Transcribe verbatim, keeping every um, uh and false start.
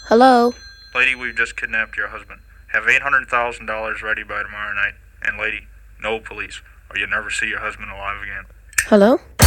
Hello? Lady, we've just kidnapped your husband. Have eight hundred thousand dollars ready by tomorrow night. And lady, no police, or you'll never see your husband alive again. Hello?